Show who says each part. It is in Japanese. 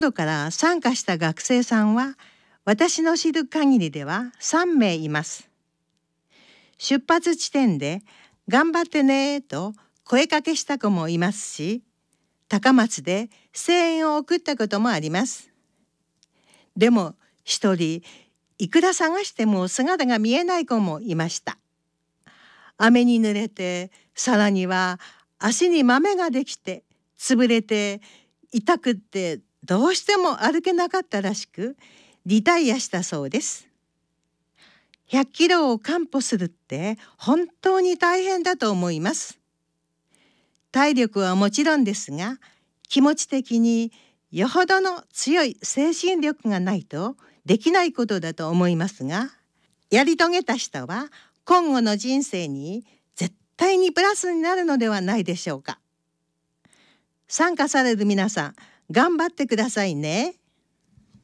Speaker 1: 度から参加した学生さんは私の知る限りでは3名います。出発地点で頑張ってねと声かけした子もいますし、高松で声援を送ったこともあります。でも一人いくら探しても姿が見えない子もいました。雨に濡れて、さらには足に豆ができて潰れて痛くってどうしても歩けなかったらしくリタイアしたそうです。100キロを完歩するって本当に大変だと思います。体力はもちろんですが、気持ち的によほどの強い精神力がないとできないことだと思いますが、やり遂げた人は今後の人生に絶対にプラスになるのではないでしょうか。参加される皆さん、頑張ってくださいね。